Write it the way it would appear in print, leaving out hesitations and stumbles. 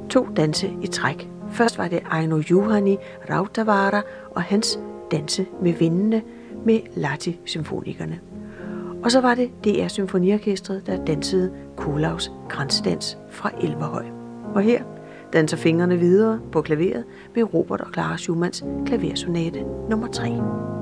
2 danse i træk. Først var det Aino Juhani Rautavaara og hans danse med vindene med Lahti-symfonikerne. Og så var det DR Symfoniorkestret, der dansede Kuhlavs kransedans fra Elverhøj. Og her danser fingrene videre på klaveret med Robert og Clara Schumanns klaversonate nummer 3.